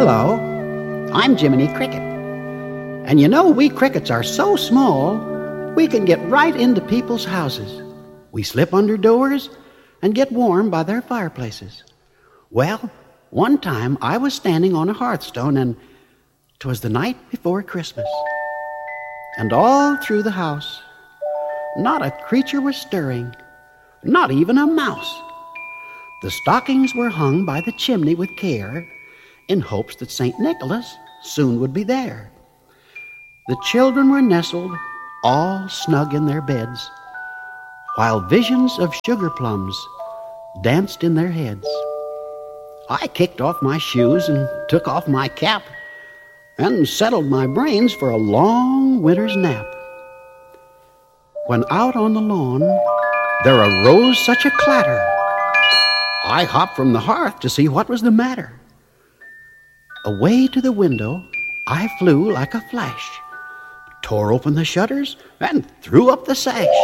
Hello, I'm Jiminy Cricket. And you know, we crickets are so small, we can get right into people's houses. We slip under doors and get warm by their fireplaces. Well, one time I was standing on a hearthstone, and 'twas the night before Christmas. And all through the house, not a creature was stirring, not even a mouse. The stockings were hung by the chimney with care, in hopes that St. Nicholas soon would be there. The children were nestled, all snug in their beds, while visions of sugar plums danced in their heads. I kicked off my shoes and took off my cap, and settled my brains for a long winter's nap. When out on the lawn there arose such a clatter, I hopped from the hearth to see what was the matter. Away to the window I flew like a flash, tore open the shutters, and threw up the sash.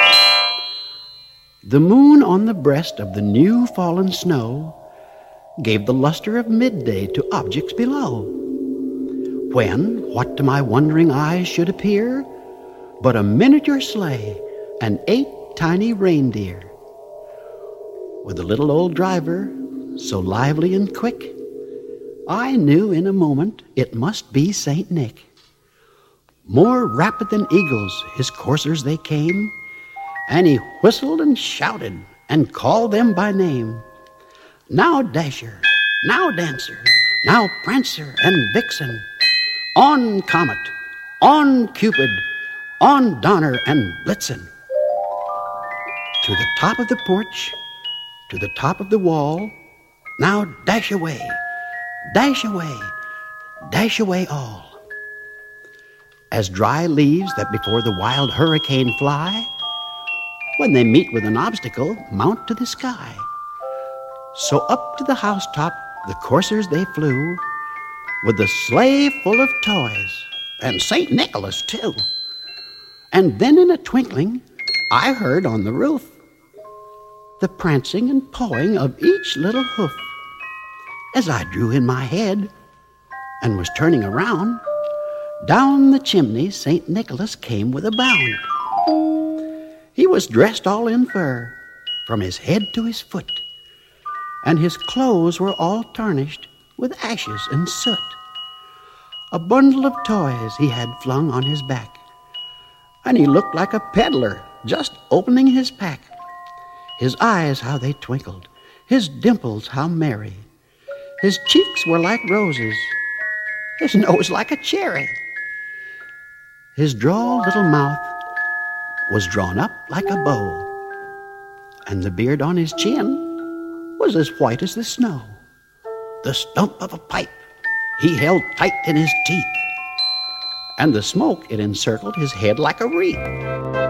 The moon on the breast of the new fallen snow gave the luster of midday to objects below, when what to my wondering eyes should appear but a miniature sleigh and 8 tiny reindeer. With a little old driver, so lively and quick, I knew in a moment it must be St. Nick. More rapid than eagles his coursers they came, and he whistled and shouted and called them by name. Now Dasher, now Dancer, now Prancer and Vixen, on Comet, on Cupid, on Donner and Blitzen. To the top of the porch, to the top of the wall, now dash away, dash away, dash away all. As dry leaves that before the wild hurricane fly, when they meet with an obstacle, mount to the sky, so up to the housetop the coursers they flew, with the sleigh full of toys, and St. Nicholas too. And then in a twinkling I heard on the roof the prancing and pawing of each little hoof. As I drew in my head and was turning around, down the chimney St. Nicholas came with a bound. He was dressed all in fur, from his head to his foot, and his clothes were all tarnished with ashes and soot. A bundle of toys he had flung on his back, and he looked like a peddler just opening his pack. His eyes, how they twinkled, his dimples, how merry. His cheeks were like roses, his nose like a cherry. His droll little mouth was drawn up like a bow, and the beard on his chin was as white as the snow. The stump of a pipe he held tight in his teeth, and the smoke it encircled his head like a wreath.